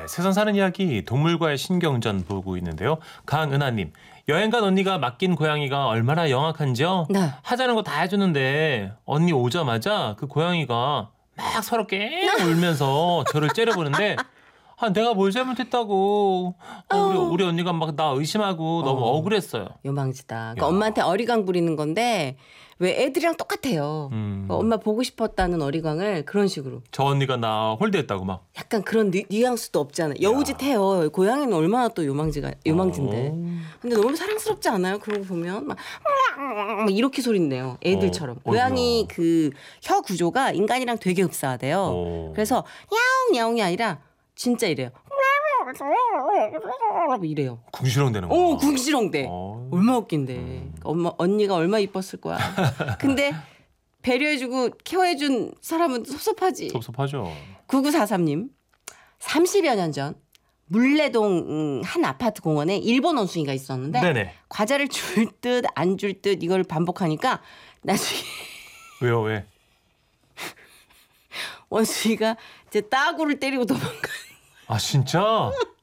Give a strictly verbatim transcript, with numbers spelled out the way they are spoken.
네, 세상 사는 이야기 동물과의 신경전 보고 있는데요. 강은하님, 여행 간 언니가 맡긴 고양이가 얼마나 영악한지요? 네. 하자는 거 다 해주는데 언니 오자마자 그 고양이가 막 서럽게 울면서 저를 째려보는데 아, 내가 뭘 잘못했다고. 어, 우리, 우리 언니가 막 나 의심하고 너무 어. 억울했어요. 요망지다. 그러니까 야. 엄마한테 어리광 부리는 건데 왜 애들이랑 똑같아요. 음. 그러니까 엄마 보고 싶었다는 어리광을 그런 식으로. 저 언니가 나 홀대했다고 막. 약간 그런 뉘, 뉘앙스도 없잖아요. 여우짓해요. 고양이는 얼마나 또 요망지가 요망진데. 어. 근데 너무 사랑스럽지 않아요? 그런 거 보면 막, 막 이렇게 소리 내요. 애들처럼. 어, 고양이 어이구야. 그 혀 구조가 인간이랑 되게 흡사하대요. 어. 그래서 야옹 야옹이 아니라 진짜 이래요. 이래요. 궁시렁대는 거. 오, 궁시렁대. 어. 얼마 웃긴데. 엄마 언니가 얼마 이뻤을 거야. 근데 배려해주고 케어해준 사람은 섭섭하지. 섭섭하죠. 구구사삼님. 삼십여 년 전 물레동 음, 한 아파트 공원에 일본 원숭이가 있었는데 네네. 과자를 줄 듯 안 줄 듯 이걸 반복하니까 나중에 왜요, 왜? 원숭이가 제 따구를 때리고 도망가. 아, 진짜?